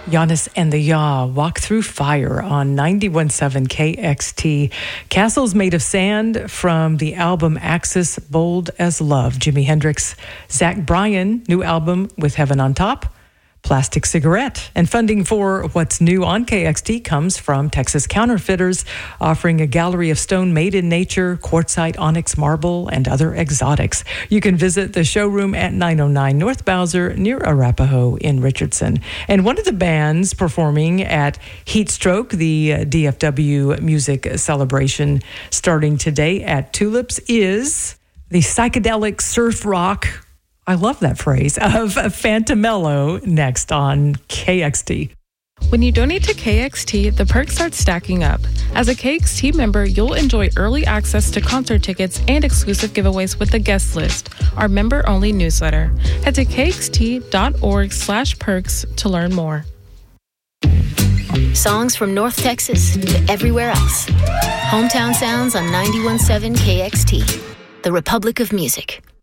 Giannis and the Yaw walk through fire on 91.7 KXT. Castles Made of Sand from the album Axis, Bold as Love. Jimi Hendrix, Zach Bryan, new album with Heaven on Top. Plastic Cigarette. And funding for what's new on KXT comes from Texas Counterfeiters, offering a gallery of stone made in nature, quartzite, onyx, marble, and other exotics. You can visit the showroom at 909 North Bowser near Arapahoe in Richardson. And one of the bands performing at Heatstroke, the DFW music celebration starting today at Tulips, is the psychedelic surf rock, I love that phrase, of Fantamello, next on KXT. When you donate to KXT, the perks start stacking up. As a KXT member, you'll enjoy early access to concert tickets and exclusive giveaways with the guest list, our member-only newsletter. Head to kxt.org/perks to learn more. Songs from North Texas to everywhere else. Hometown Sounds on 91.7 KXT, the Republic of Music.